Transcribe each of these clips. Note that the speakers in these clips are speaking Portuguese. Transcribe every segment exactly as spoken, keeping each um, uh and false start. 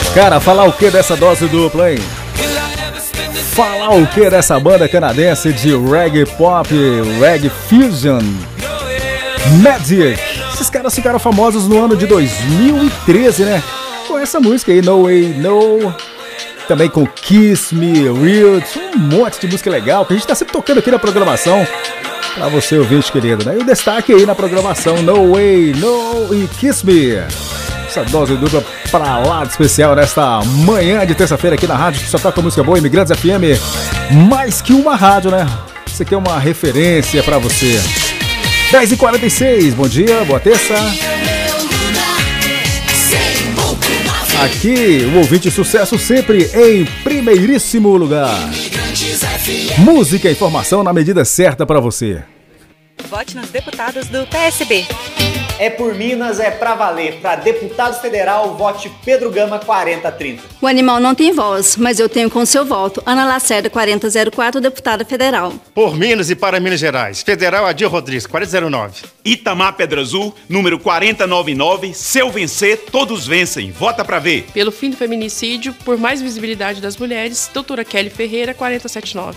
Cara, falar o que dessa dose dupla, hein? Falar o que dessa banda canadense de reggae pop, reggae fusion, Magic. Esses caras ficaram famosos no ano de dois mil e treze, né? Com essa música aí, No Way No. Também com Kiss Me, Real, um monte de música legal que a gente tá sempre tocando aqui na programação pra você ouvinte querido, né? E o destaque aí na programação, No Way No e Kiss Me. Essa dose dupla pra lá de especial nesta manhã de terça-feira aqui na rádio que só toca música boa, Imigrantes F M. Mais que uma rádio, né? Isso aqui é uma referência pra você. dez e quarenta e seis, bom dia, boa terça. Aqui, o ouvinte sucesso sempre em primeiríssimo lugar. Música e informação na medida certa pra você. Vote nos deputados do P S B. É por Minas, é pra valer. Pra deputado federal, vote Pedro Gama quarenta trinta. O animal não tem voz, mas eu tenho com seu voto. Ana Lacerda quarenta zero quatro, deputada federal. Por Minas e para Minas Gerais. Federal Adir Rodrigues, quarenta zero nove. Itamar Pedra Azul, número quarenta noventa e nove. Se eu vencer, todos vencem. Vota pra ver. Pelo fim do feminicídio, por mais visibilidade das mulheres, doutora Kelly Ferreira, quarenta setenta e nove.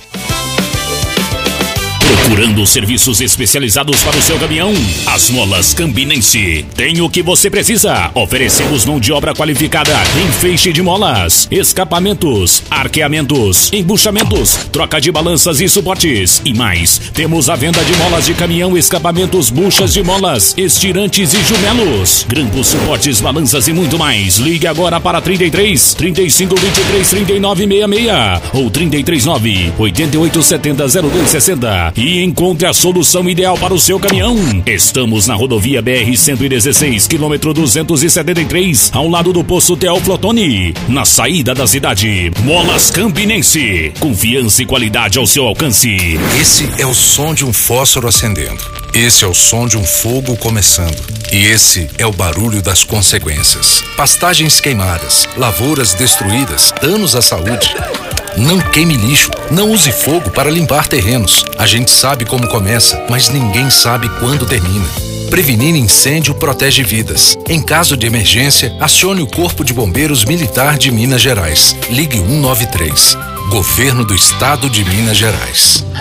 Procurando serviços especializados para o seu caminhão? As Molas Campinense tem o que você precisa. Oferecemos mão de obra qualificada em feixe de molas, escapamentos, arqueamentos, embuchamentos, troca de balanças e suportes e mais. Temos a venda de molas de caminhão, escapamentos, buchas de molas, estirantes e jumelos, grampos, suportes, balanças e muito mais. Ligue agora para trinta e três, trinta e cinco, vinte e três, trinta e nove, sessenta e seis ou trinta e três, nove, oito oito, sete zero, zero dois sessenta e encontre a solução ideal para o seu caminhão. Estamos na rodovia B R cento e dezesseis, quilômetro duzentos e setenta e três, ao lado do posto Teoflotone, na saída da cidade. Molas Campinense, confiança e qualidade ao seu alcance. Esse é o som de um fósforo acendendo. Esse é o som de um fogo começando. E esse é o barulho das consequências. Pastagens queimadas, lavouras destruídas, danos à saúde. Não queime lixo, não use fogo para limpar terrenos. A gente sabe como começa, mas ninguém sabe quando termina. Prevenir incêndio protege vidas. Em caso de emergência, acione o Corpo de Bombeiros Militar de Minas Gerais. Ligue um nove três. Governo do Estado de Minas Gerais.